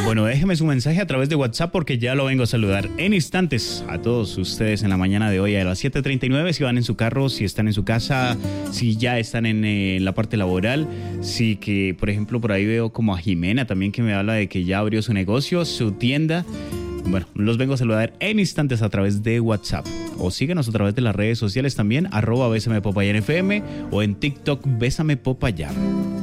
Bueno, déjeme su mensaje a través de WhatsApp porque ya lo vengo a saludar en instantes a todos ustedes en la mañana de hoy a las 7:39. Si van en su carro, si están en su casa, si ya están en la parte laboral, si que, por ejemplo, por ahí veo como a Jimena también que me habla de que ya abrió su negocio, su tienda. Bueno, los vengo a saludar en instantes a través de WhatsApp. O síguenos a través de las redes sociales también, @BésamePopayán FM o en TikTok, Bésame Popayán.